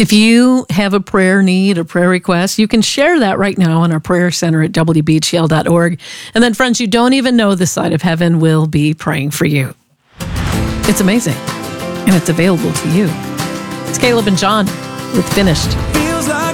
If you have a prayer need, a prayer request, you can share that right now on our prayer center at wbgl.org. And then, friends, you don't even know this side of heaven will be praying for you. It's amazing, and it's available to you. It's Caleb and John with Finished.